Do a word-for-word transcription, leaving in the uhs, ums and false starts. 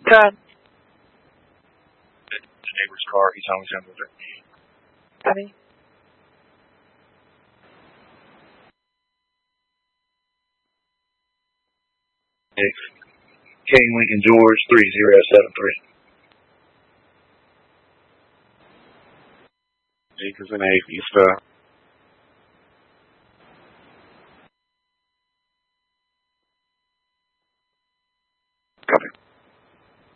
Good. The neighbor's car. He's home. He's with her. Copy. It's King Lincoln George three zero seven three. Jacobs and eight, East.